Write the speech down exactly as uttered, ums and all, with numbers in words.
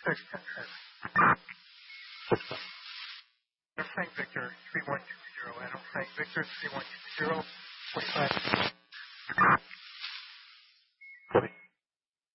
six ten ten. Frank Victor three one two zero. Adam Frank Victor three one two zero. forty-five.